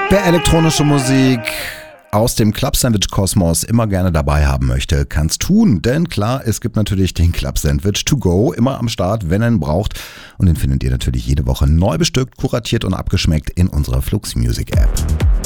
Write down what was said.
Wer elektronische Musik aus dem Club Sandwich Kosmos immer gerne dabei haben möchte, kann's tun. Denn klar, es gibt natürlich den Club Sandwich to go, immer am Start, wenn ihr ihn braucht. Und den findet ihr natürlich jede Woche neu bestückt, kuratiert und abgeschmeckt in unserer Flux Music App.